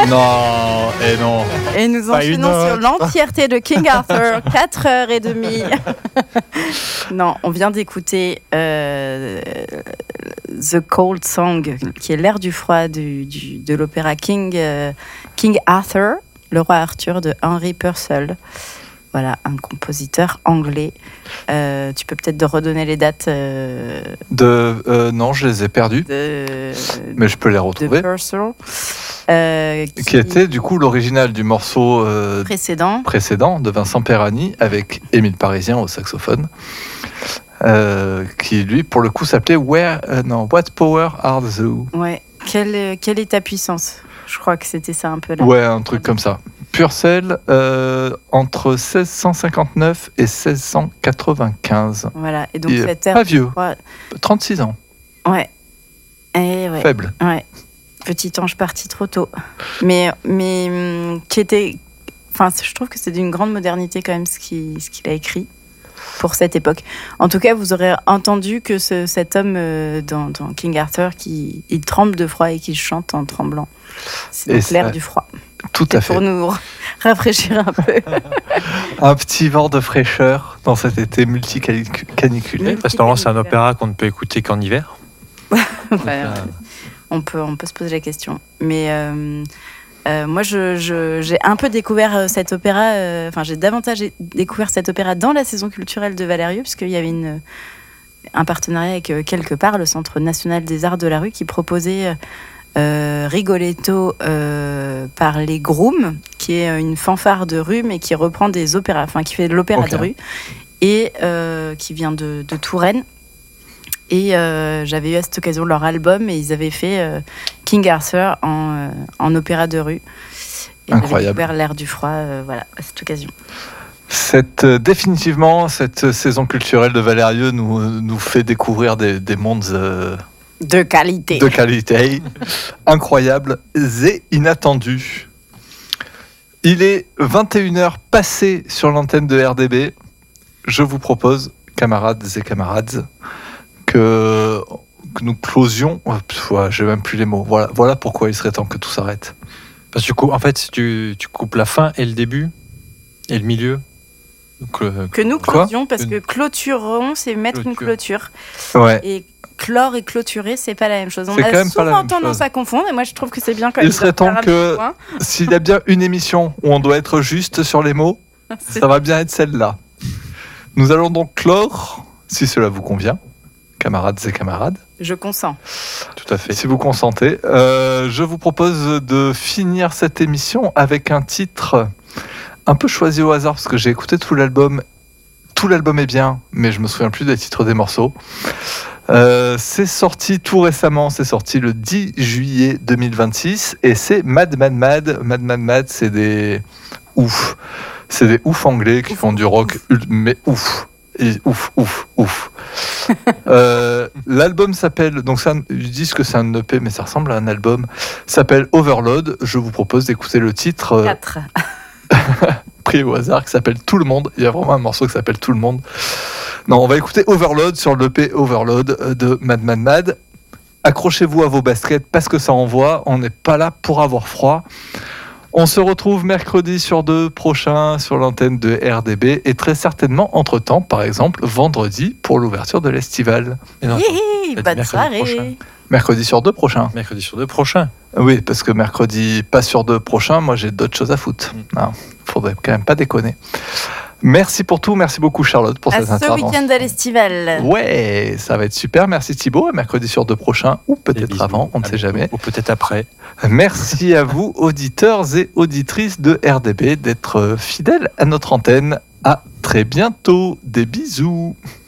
Non, et non. Et nous enchaînons sur l'entièreté de King Arthur, 4h30. Non, on vient d'écouter The Cold Song, qui est l'air du froid de l'opéra King Arthur, le roi Arthur de Henry Purcell. Voilà, un compositeur anglais. Tu peux peut-être redonner les dates Non, je les ai perdues, mais je peux les retrouver. De Purcell. Qui était du coup l'original du morceau précédent de Vincent Perani avec Émile Parisien au saxophone, qui lui pour le coup s'appelait What Power Art Thou. Ouais. Quelle est ta puissance? Je crois que c'était ça un peu là. Ouais, un truc comme ça. Purcell, entre 1659 et 1695. Voilà. Et donc pas vieux. 36 ans. Ouais. Et ouais. Faible. Ouais. Petit ange parti trop tôt. Mais qui était... Enfin, je trouve que c'est d'une grande modernité quand même ce qu'il a écrit pour cette époque. En tout cas, vous aurez entendu que cet homme dans King Arthur, il tremble de froid et qu'il chante en tremblant. C'est donc l'air du froid. Tout à fait. Pour nous rafraîchir un peu. Un petit vent de fraîcheur dans cet été multicaniculé. Parce que normalement, c'est un opéra qu'on ne peut écouter qu'en hiver. On peut se poser la question. Mais moi, j'ai un peu découvert cet opéra. J'ai davantage découvert cet opéra dans la saison culturelle de Valérieux, puisqu'il y avait un partenariat avec Quelque part, le Centre national des arts de la rue, qui proposait Rigoletto par les Grooms, qui est une fanfare de rue, mais qui reprend des opéras, qui fait de l'opéra de rue, et qui vient de Touraine. Et j'avais eu à cette occasion leur album, et ils avaient fait King Arthur en opéra de rue. Et incroyable. J'avais découvert l'air du froid à cette occasion. Définitivement, cette saison culturelle de Valérieux nous fait découvrir des mondes de qualité. Incroyables et inattendus. Il est 21h passé sur l'antenne de RDB. Je vous propose, camarades et camarades, que nous closions. J'ai même plus les mots. Voilà pourquoi il serait temps que tout s'arrête. Parce que en fait, tu coupes la fin et le début et le milieu. Que nous closions, parce que clôturons, c'est mettre une clôture. Ouais. Et clore et clôturer, c'est pas la même chose. On c'est a souvent tendance à confondre, et moi je trouve que c'est bien quand il serait temps que, s'il y a bien une émission où on doit être juste sur les mots, ça va bien être celle-là. Nous allons donc clore, si cela vous convient, camarades et camarades. Je consens. Tout à fait. Si vous consentez, je vous propose de finir cette émission avec un titre un peu choisi au hasard, parce que j'ai écouté tout l'album. Tout l'album est bien, mais je me souviens plus des titres des morceaux. C'est sorti tout récemment, c'est sorti le 10 juillet 2026, et c'est Mad Mad Mad. Mad Mad Mad, c'est des ouf. C'est des ouf anglais qui font du rock, mais ouf. Et ouf. L'album s'appelle, donc ils disent que c'est un EP, mais ça ressemble à un album, s'appelle Overload. Je vous propose d'écouter le titre 4 pris au hasard, qui s'appelle Tout le monde. Il y a vraiment un morceau qui s'appelle Tout le monde. Non, on va écouter Overload sur l'EP Overload de Mad Mad Mad. Accrochez-vous à vos baskets parce que ça envoie. On n'est pas là pour avoir froid. On se retrouve mercredi sur 2 prochain sur l'antenne de RDB, et très certainement entre-temps, par exemple, vendredi pour l'ouverture de l'Estival. Bonne soirée. Mercredi sur 2 prochain. Mercredi sur 2 prochain. Oui, parce que mercredi pas sur 2 prochain, moi j'ai d'autres choses à foutre. Faudrait quand même pas déconner. Merci pour tout, merci beaucoup Charlotte pour cette intervention. Ce week-end à l'Estival. Ouais, ça va être super, merci Thibaut, à mercredi sur 2 prochain, ou peut-être avant, on ne sait jamais. Ou peut-être après. Merci à vous, auditeurs et auditrices de RDB, d'être fidèles à notre antenne. À très bientôt, des bisous.